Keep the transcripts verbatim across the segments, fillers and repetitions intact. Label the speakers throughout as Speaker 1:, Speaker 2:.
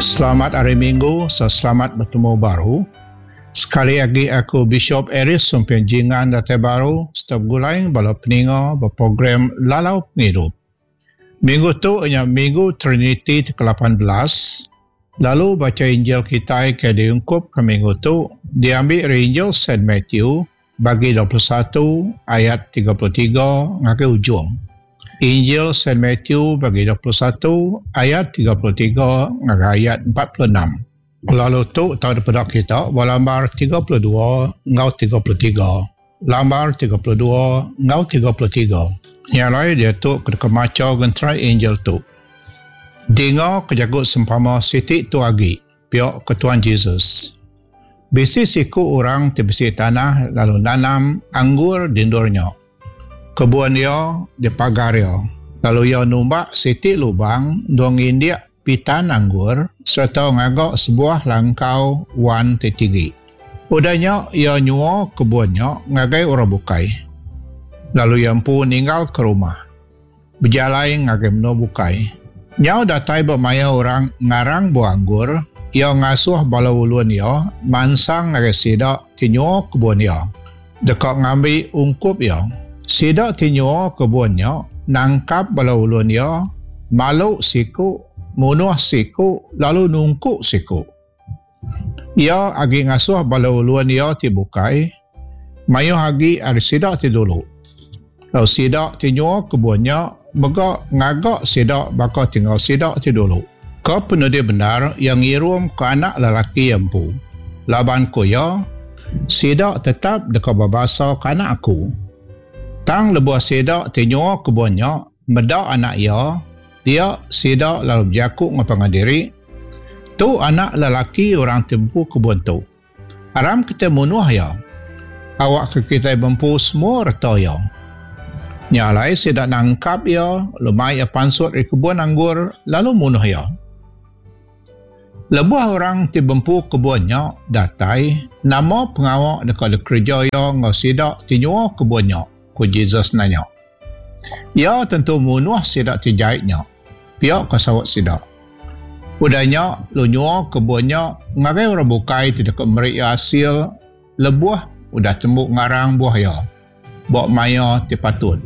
Speaker 1: Selamat hari Minggu, selamat bertemu baru. Sekali lagi aku Bishop Eris Sumpian Jingan Datai Baru, setiap gulai bala peninga berprogram Lalau Pengidup. Minggu tu hanya Minggu Trinity ke lapan belas. Lalu baca Injil kita ke diungkup ke minggu tu, diambil dari Injil Saint Matthew bagi dua puluh satu ayat tiga puluh tiga ngakai ujung. Injil Saint Matthew bagi dua puluh satu ayat tiga puluh tiga ngakai ayat empat puluh enam. Lalu tu tahu daripada kita lambar tiga puluh dua ngau tiga puluh tiga. Lambar tiga puluh dua ngau tiga puluh tiga. Yang lain dia tu kena kemaca gentrai Injil tu. Dengar kejagut sempama sitik tu agi pihak ketuan Jesus. Bisi siku orang tebisi tanah lalu nanam anggur di ndurnya. Kebun dia di pagar dia. Lalu ia numbak sitik lubang dongin dia pitan anggur serta ngagak sebuah langkau wan tetigi. Udahnya ia nyua kebunnya ngagai orang bukai. Lalu ia pun ninggal ke rumah. Berjalan ngagai meno bukai. Nyau datai bermaya orang ngarang buah anggur, ia ngasuh bala ulun ia, mansang ngagai sidak tinyua kebun ia. Dekat ngambil ungkup ia. Sidak tinyua kebunnya, nangkap bala ulun ia, maluk siku, munuh siku, lalu nungkuk siku. Ia agi ngasuh bala ulun ia tibukai, mayu agi ada sidak ti dulu. Lalu sidak tinyua kebunnya, mega ngagak sidak bakal tinggal sidak ti dulu. Kau penudi benar yang ngirum ke anak lelaki yang pu. Laban ku ya, sidak tetap dekat babasa ke anak aku. Tang lebuah sidak tinyua kebunnya, medak anak ia, dia sidak lalu berjakuk ngapang diri. Tu anak lelaki orang tempu kebun tu. Aram kita munuh ya. Awak ke kita bempu semua reta ya. Nyalai sidak nangkap ya, lumai ya pansut di kebun anggur, lalu munuh ya. Lebuah orang ti bempu kebunnya, datai, nama pengawak dekat kerja ya ngau sidak tinyua kebunnya. Ku Jesus nanya. Ya tentu munuh sidak ti jaitnya. Pihak kasawat sidak. Udahnya, lu nyua kebunnya, ngagai orang bukai ti dekat merik hasil, lebuah, udah tembuk ngarang buah ya. Bawa maya ti patut.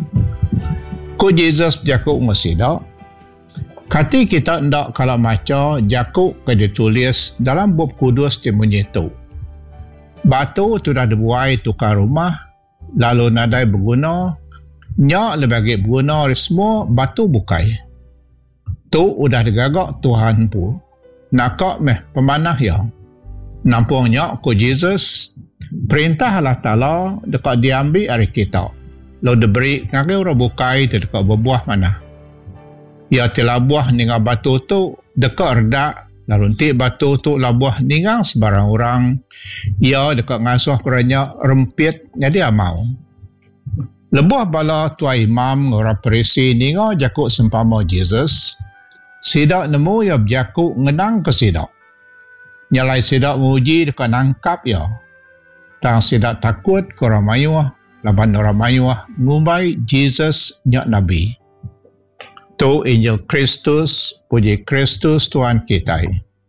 Speaker 1: Ku Jesus jakuk ngasidak. Kati kita ndak kalau maca jakuk ke ditulis dalam bab kudus ti menyitu. Batu tu dah dibuai tukar rumah, lalu nadai berguna, nyak lebagi berguna semua batu bukai. Tu udah digagak Tuhan pu. Nakak meh pemanah ya. Nampungnya ku Jesus perintah Allah Ta'ala dekat diambil dari kita. Lalu diberi ngagai orang bukai di dekat berbuah mana. Ya telah buah ningal batu tu dekat redak. Lalu nanti batu tu lah buah ningal sebarang orang. Ya dekat ngasuh kerana rempit jadi amau. Lebuah bala tua imam orang perisi ningal jakuk sempama Jesus. Sidak nemu ya berjakuk ngenang ke sidak. Nyalai sidak menguji dekat nangkap ya. Tang sidak takut ke orang mayuah. Laban orang mayuah ngumbai Jesus nyak Nabi. Tu Injil Kristus, puji Kristus Tuhan kita.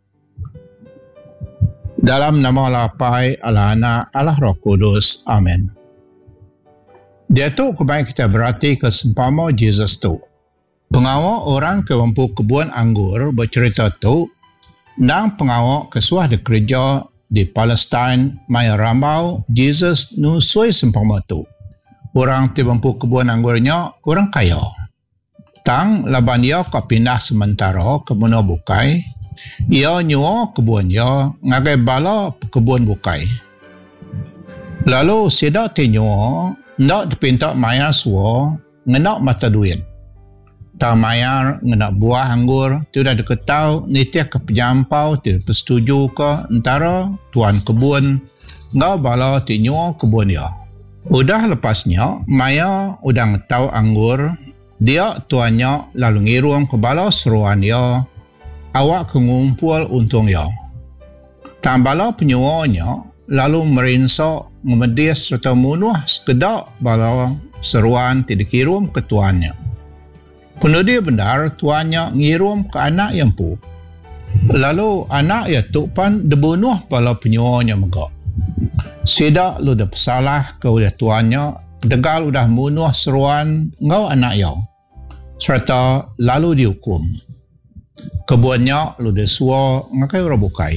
Speaker 1: Dalam nama Allah Pai, Allah Anak, Allah Roh Kudus. Amin. Dia tu kebaik kita berarti ke sempama Jesus tu. Pengawak orang ke mampu kebun anggur bercerita tu, nang pengawak kesuah di kerja di Palestine, maya rambau, Jesus nusui sempama tu. Orang ti mampu kebun anggurnya, orang kaya. Tang laban ia ke pindah sementara ke mana bukai, ia nyua kebunnya ngagai bala kebun bukai. Lalu sidak ti nyua, ndak dipinta maya suo, ngenak mata duit. Tak mayar ngenak buah anggur, tidak diketahu nitiak ke penyampau, tidak bersetuju ke antara tuan kebun, ngau bala ti nyua kebun dia. Udah lepasnya, maya udah ngetahu anggur, dia tuannya lalu ngirum ke bala seruan dia, awak kengumpul untung dia. Tak bala penyuanya, lalu merinsak, memedis serta munuh sekedak bala seruan tidak kirim ke tuannya. Penudi benar tuannya ngirum ke anak yang pu. Lalu anak ya tu pan dibunuh pala penyuanya megak. Sidak lu dah bersalah ke udah tuannya, degal udah bunuh seruan ngau anak yau. Serta lalu dihukum. Kebuannya lu dah suar ngakai orang bukai.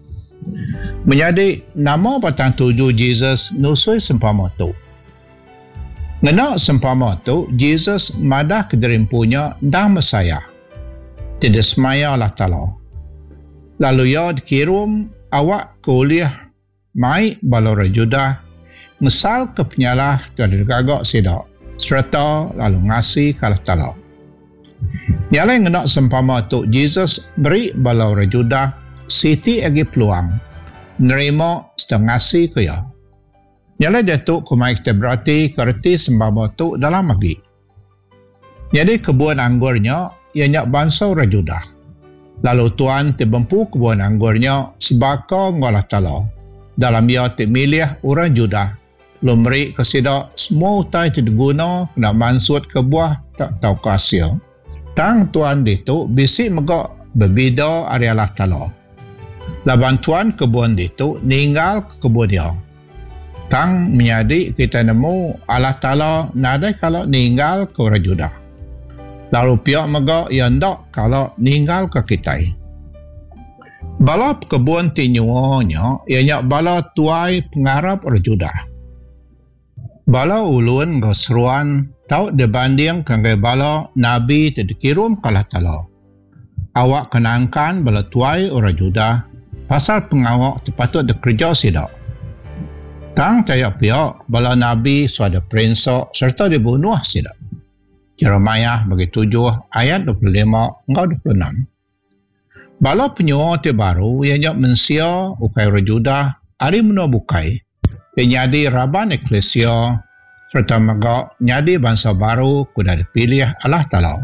Speaker 1: Menjadi nama batang tujuh Jesus nusui sempama tu. Ngena sempama tu, Jesus madah kederimpunya dah Mesaya. Tidak semaya Allah Ta'ala. Lalu ia dikirim awak kuliah mai balora judah ngesal ke penyalah dan digagak sidak serta lalu ngasih kalah Ta'ala. Nyalai ngena sempama tu Jesus beri balora judah siti agi peluang nerima setengah ngasih ke ia. Nyalai dia tu kumai kita berarti kerti sempama tu dalam lagi. Jadi kebun anggurnya ianya bangsa orang judah. Lalu Tuhan terbempu kebun anggurnya sebaka ngolah Ta'ala. Dalam ia temilih orang Judah. Lumri kesidak semua utai diguna kena mansut ke buah tak tahu kasih. Tang Tuhan itu bisik megak berbeda ari Allah Ta'ala. Laban Tuhan kebun itu ninggal ke kebun dia. Tang menyadi kita nemu Allah Ta'ala nadai kalau ninggal ke orang Judah. Lalu pihak megak yang tak kalau ninggal ke kita. Bala kebun tinyuanya, ianya bala tuai pengarap orang Judah. Bala ulun keseruan tau dibanding dengan bala Nabi terkirim kalah Ta'ala. Awak kenangkan bala tuai orang Judah pasal pengawak terpatut dikerja sidak. Tang tayak pihak bala Nabi suada perinsok serta dibunuh sidak. Jeremiah bagi tujuh ayat dua puluh lima hingga dua puluh enam. Bala penyuah terbaru yang nyak mensia ukai orang Judah hari menua bukai yang nyadi raban eklesia serta megak nyadi bangsa baru kuda dipilih Allah Ta'ala.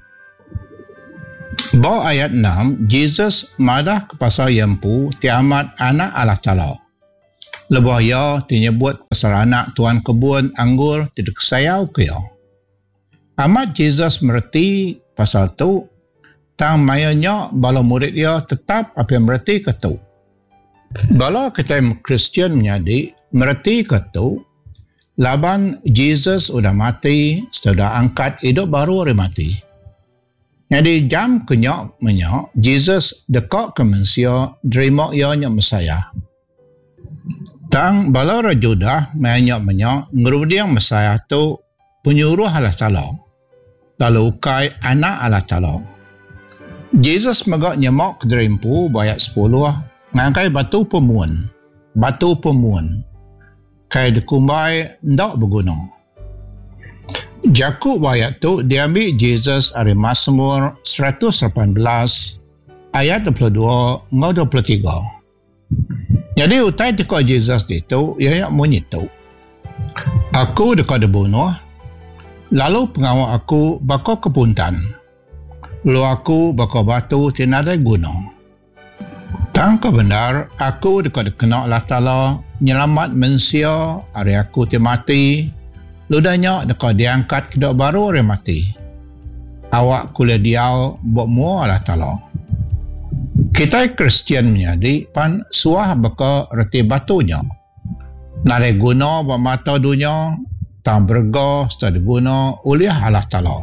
Speaker 1: Bawa ayat enam, Jesus madah ke pasal yampu tiamat anak Allah Ta'ala. Lebah ia menyebut pasal anak tuan kebun anggur tidak sayau ke ia. Amat Jesus mereti pasal tu, tang mayanya bala murid dia tetap apa yang mereti ke tu. Bala kita Kristian menyadi, mereti ke tu, laban Jesus sudah mati, sudah angkat hidup baru orang mati. Jadi jam kenyak menyak, Jesus dekat ke manusia, terima ianya Mesaya. Tang bala orang Judah menyak menyak, ngerudiang Mesaya tu penyuruh Allah Ta'ala. Lalu ukai anak Allah Ta'ala. Jesus megak nyemak kederimpu bayat sepuluh ngangkai batu pemuan. Batu pemuan. Kai dikumbai ndak berguna. Jakub bayat tu diambil Jesus dari Mazmur seratus lapan belas ayat dua puluh dua hingga dua puluh tiga. Jadi utai dekat Jesus itu ia yang menyitu. Aku dekat dibunuh. Lalu pengawal aku bakal kepuntan. Lalu aku bakal batu tiada guna. Tangka benar, aku dekat kena Allah Ta'ala nyelamat manusia, hari aku mati. Ludanya dekat diangkat hidup baru orang mati. Awak kuliah diau buat mua Allah Ta'ala. Kita Kristian menyadi pan suah bakal reti batunya. Nare guna buat mata dunia, tang berga setelah diguna oleh Allah Ta'ala.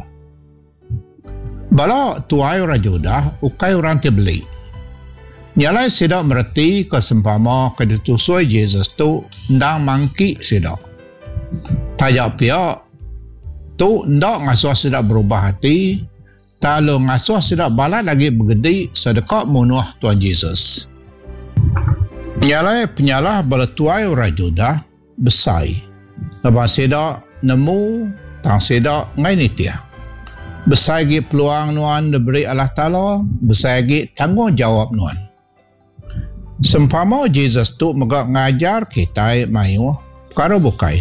Speaker 1: Bala tuai orang Judah, ukai orang terbeli. Nyalai sidak mereti kesempama kedetusui Jesus tu ndang mangki sidak. Tajak pihak tu ndak ngasuh sidak berubah hati, lalu ngasuh sidak balat lagi bergedi sedekap munuh Tuhan Jesus. Nyalai penyalah bala tuai orang Judah besai. Lepas sedak nemu, tang sedak ngai nitia. Besar lagi peluang nuan diberi Allah Ta'ala, besar lagi tanggungjawab nuan. Sempama Jesus tu megak ngajar kita mayu, perkara bukai.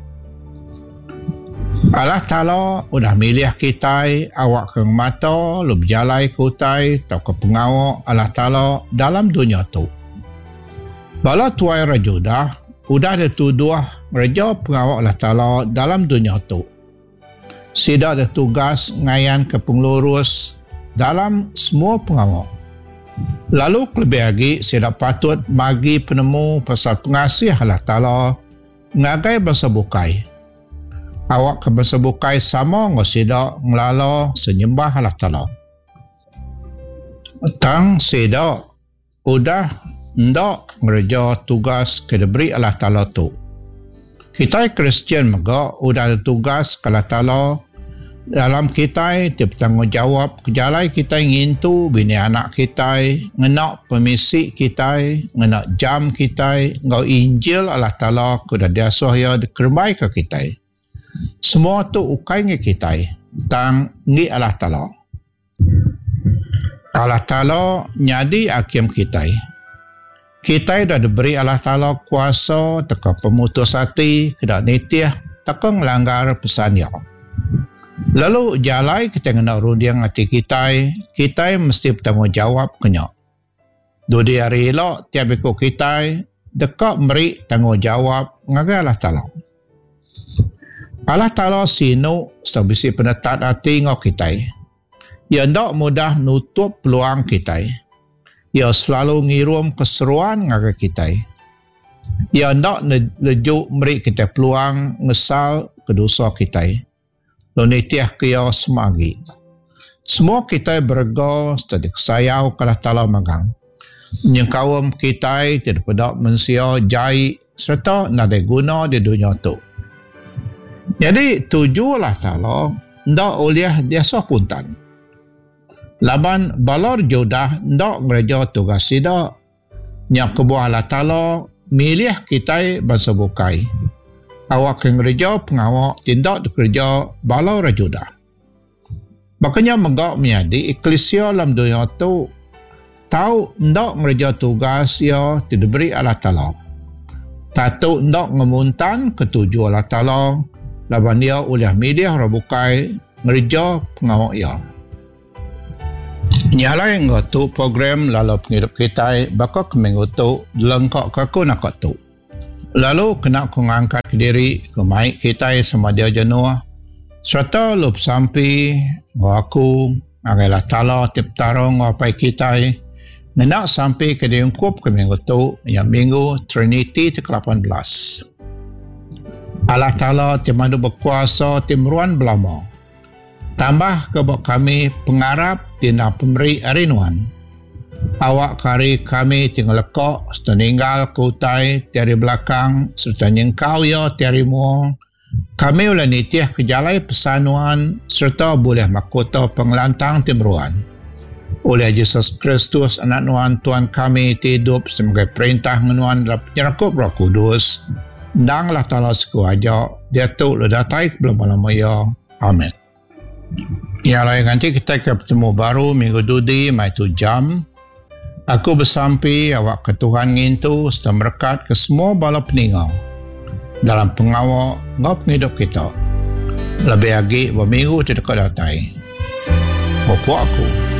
Speaker 1: Allah Ta'ala udah milih kita, awak ke mata, lu berjalai kutai, tau ke pengawak Allah Ta'ala dalam dunia tu. Bala tuai rajudah, udah dituduh raja pengawal Allah Ta'ala dalam dunia tu. Sida ada tugas ngayan ke pengurus dalam semua pengawal. Lalu lebih lagi, saya patut bagi penemu pasal pengasih Allah Ta'ala ngagai bahasa bukai. Awak ke bahasa bukai sama ngosidak ngelala senyembah Allah Ta'ala. Tang sedak udah ndak ngerja tugas ke diberi Allah Ta'ala tu. Kita Kristian juga udah ada tugas ke Allah Ta'ala dalam kita bertanggungjawab kejalai kita ingin tu bini anak kita, ngenak permisi kita, ngenak jam kita, ngau Injil Allah Ta'ala kuda dia sohya dikerbai ke kita. Semua tu ukai nge kita, tang ngi Allah Ta'ala. Allah Ta'ala nyadi hakim kita. Kita dah diberi Allah Ta'ala kuasa teka pemutus hati, kedak nitiah, teka melanggar pesan dia. Lalu jalai kita kena rundiang hati kita, kita mesti bertanggungjawab kenyak. Dudi hari elok tiap ikut kita, dekat beri tanggungjawab ngagai Allah Ta'ala. Allah Ta'ala sinu sebisi penetat hati ngau kita. Ia tidak mudah nutup peluang kita. Ia selalu ngirum keseruan ngagai kita. Ia tidak lejuk beri kita peluang ngesal kedosa kita. Lonitiah kaya semagi. Semua kita berga setelah sayau kalah Ta'ala magang. Nyengkawam kita tidak pada mensia jai serta nada guna di dunia tu. Jadi tujulah Ta'ala ndak uliah dia puntan. Laban balor jodah ndak gereja tugas sida nyak kebuah Allah Ta'ala milih kita bangsa bukai. Awak ke gereja pengawak tindak di gereja balau rajudah. Makanya megak menyadi eklesia dalam dunia tu tahu ndak gereja tugas ya tidak beri Allah Ta'ala. Tatu ndak ngemuntan ketujuh Allah Ta'ala laban dia ulah media rabukai gereja pengawak ya. Nyalai ngotu program lalu penghidup kita bakal keminggu tu lengkak kaku nak tu. Lalu kena ku ngangkat diri ke maik kita sama dia jenuh. Serta lup sampai ngaku agaklah Ta'ala tip tarong ngapai kita. Ngenak sampai ke diungkup ke minggu tu yang minggu Trinity ke lapan belas. Allah Ta'ala timadu berkuasa timruan belama. Tambah ke kami pengarap tina pemberi arinuan. Awak kari kami tinggal lekok, seteninggal kutai tiari belakang, serta nyengkau ya tiari muang. Kami ulah nitiah kejalai pesanuan, serta boleh makota pengelantang timruan. Oleh Yesus Kristus, anak nuan Tuhan kami hidup sebagai perintah ngenuan dalam penyerakup Roh Kudus. Danglah Ta'ala sekuaja, dia tu lu datai belum lama ya. Amin. Ya lah, nanti kita bertemu baru minggu dudi, mai tu jam. Aku bersampi awak ke Tuhan ngintu serta berkat ke semua bala peningau dalam pengawal ngop hidup kita. Lebih lagi berminggu tidak datai. Bapa aku.